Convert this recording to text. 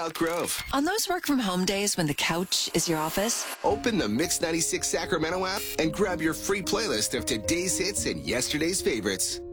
Elk Grove. On those work from home days when the couch is your office, Open the Mix 96 Sacramento app and grab your free playlist of today's hits and yesterday's favorites.